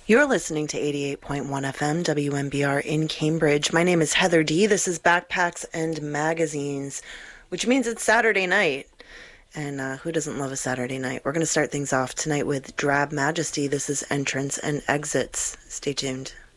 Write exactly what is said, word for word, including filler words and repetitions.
You're listening to eighty-eight point one F M W M B R in Cambridge. My name is Heather D. This is Backpacks and Magazines, which means it's Saturday night. And uh, who doesn't love a Saturday night? We're going to start things off tonight with Drab Majesty. This is Entrance and Exits. Stay tuned.